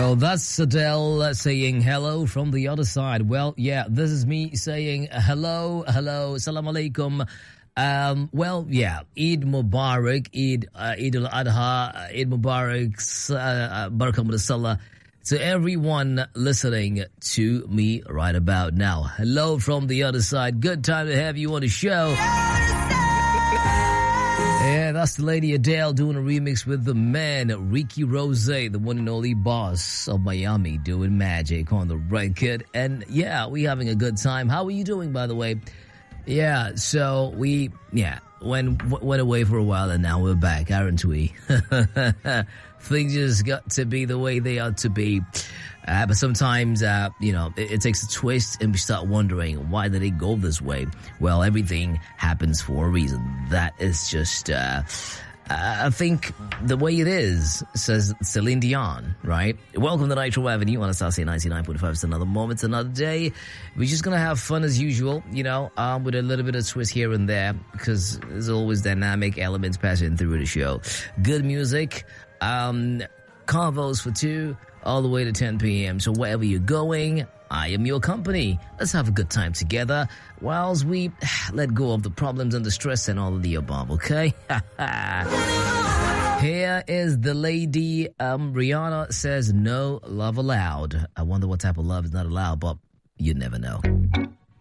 Well, that's Adele saying hello from the other side. Well, yeah, this is me saying hello, salam alaikum. Well, yeah, Eid Mubarak, Eid al-Adha, Eid Mubarak, Barakah Salah to everyone listening to me right about now. Hello from the other side. Good time to have you on the show. Yeah, that's the lady Adele doing a remix with the man, Ricky Rose, the one and only boss of Miami, doing magic on the record. And yeah, we having a good time. How are you doing, by the way? Yeah, so we went away for a while and now we're back, aren't we? Things just got to be the way they ought to be. But sometimes, it takes a twist and we start wondering, why did it go this way? Well, everything happens for a reason. That is just, I think, the way it is, says Celine Dion, right? Welcome to Nitro Avenue on Anastasia 99.5. It's another moment, another day. We're just going to have fun as usual, with a little bit of twist here and there, because there's always dynamic elements passing through the show. Good music, convos for two, all the way to 10 p.m. So wherever you're going, I am your company. Let's have a good time together whilst we let go of the problems and the stress and all of the above, okay? Here is the lady, Rihanna says, no love allowed. I wonder what type of love is not allowed, but you never know.